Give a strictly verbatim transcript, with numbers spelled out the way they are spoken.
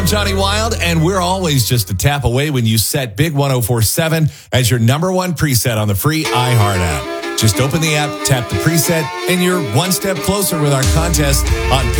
Johnny Wild, and we're always just a tap away when you set Big ten forty-seven as your number one preset on the free iHeart app. Just open the app, tap the preset, and you're one step closer with our contest on